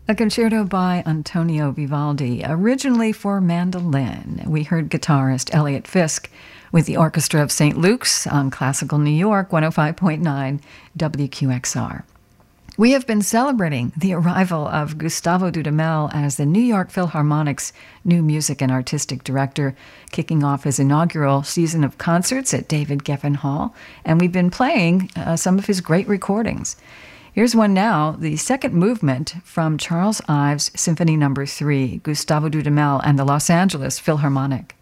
A concerto by Antonio Vivaldi, originally for mandolin. We heard guitarist Elliot Fisk with the Orchestra of St. Luke's on Classical New York 105.9 WQXR. We have been celebrating the arrival of Gustavo Dudamel as the New York Philharmonic's new music and artistic director, kicking off his inaugural season of concerts at David Geffen Hall, and we've been playing some of his great recordings. Here's one now, the second movement from Charles Ives' Symphony No. 3, Gustavo Dudamel and the Los Angeles Philharmonic.